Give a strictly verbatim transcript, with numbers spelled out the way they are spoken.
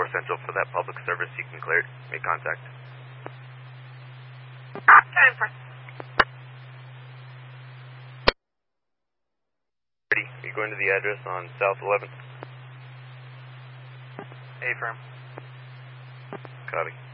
four Central for that public service. You can clear it. Make contact. ten four. Ready. Are you going to the address on South eleventh? A firm. Copy.